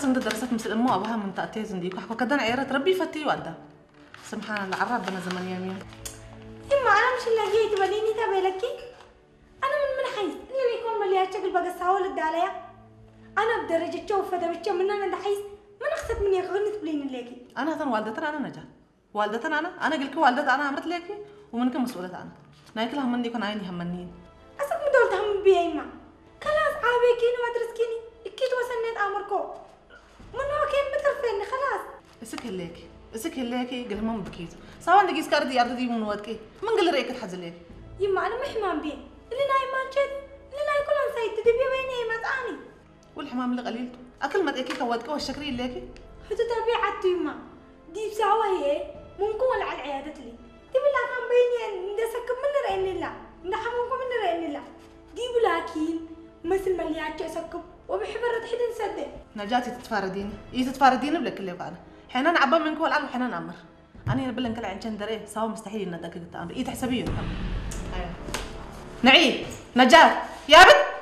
من درست مثل امه ابوها من تاتي زنديك وحكوا كدان عيره ربي فتي ودا سبحان الله عرب بنا زمن يمين اما انا مش اللي جيت وليني تابلكي انا من حيث اللي يكون مليان شكل بقى ساول عليا انا بدرجه شوف هذا بتشم من انا دحيس ما نخست مني غنت بلين ليكي انا ثن والدتنا انا نجا والدتنا انا قلت والدتي انا عملت ليكي ومنكم مسؤولة انا ناكلها مني كون عيني همني اسك مدول هم بيما خلاص عابيكيني وادرسكيني اكيد وسنيت امركو منو كيف بترفيني خلاص اسك هليكي قال مام بكيت سواء دقيس كاردي ياردي من ودكي من قال ريك تحز ليك يما انا محمام بيه اللي نايم ما جد اللي ناي كلهم سيد تدبي ويني ما تاني والحمام اللي قليلته اكل ما تاكي كودك والشكري ليكي حتى تبيعت يما دي بساوة هي ممكن ولا على العيادة لي تبي لا كان بيني ندسك من رأيني لا نحموكم من رأيني لا دي بلاكين مثل مليات اسكب وبحب الرد حد نسدد نجاتي تتفارديني بلك اللي قاعده حين انا عبا منك والعب وحين انا امر انا بلا نكل عن شندري سوا مستحيل ان اتاكد التامر تحسبيه ايوه نعيد نجات يا بنت